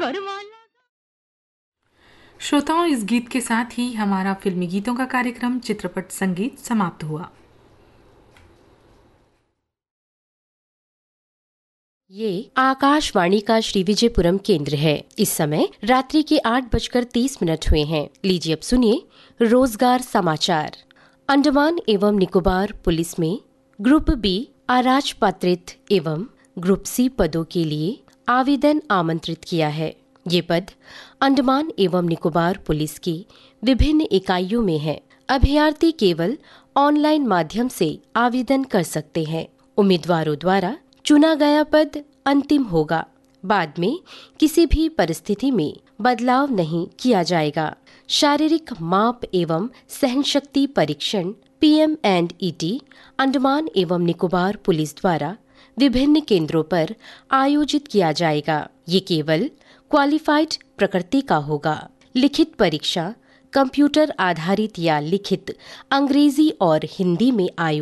घर वाला। श्रोताओं, इस गीत के साथ ही हमारा फिल्मी गीतों का कार्यक्रम चित्रपट संगीत समाप्त हुआ। ये आकाशवाणी का श्री विजयपुरम केंद्र है। इस समय रात्रि के 8:30 हुए हैं। लीजिए अब सुनिए रोजगार समाचार। अंडमान एवं निकोबार पुलिस में ग्रुप बी अराजपत्रित एवं ग्रुप सी पदों के लिए आवेदन आमंत्रित किया है। ये पद अंडमान एवं निकोबार पुलिस की विभिन्न इकाइयों में है। अभ्यर्थी केवल ऑनलाइन माध्यम से आवेदन कर सकते हैं। उम्मीदवारों द्वारा चुना गया पद अंतिम होगा। बाद में किसी भी परिस्थिति में बदलाव नहीं किया जाएगा। शारीरिक माप एवं सहनशक्ति परीक्षण PM&ET अंडमान एवं निकोबार पुलिस द्वारा विभिन्न केंद्रों पर आयोजित किया जाएगा। ये केवल क्वालिफाइड प्रकृति का होगा। लिखित परीक्षा कंप्यूटर आधारित या लिखित अंग्रेजी और हिंदी में आयोजित